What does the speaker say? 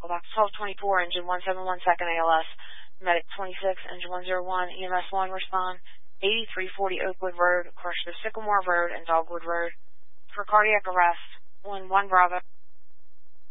Callback 1224, engine 171 second ALS. Medic 26, engine 101, EMS 1, respond. 8340 Oakwood Road, Crusher Sycamore Road, and Dogwood Road. For cardiac arrest, 1 Bravo.